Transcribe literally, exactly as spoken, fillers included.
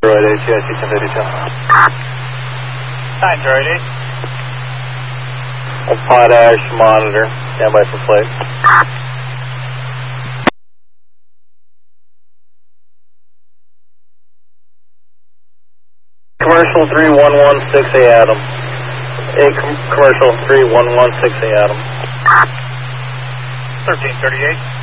Droid eight, G I T ten thirty-two. Hi, Droid eight. Potash monitor, stand by for flight. Commercial three one one six A Adam. A com commercial three one one six A Adam. thirteen thirty-eight.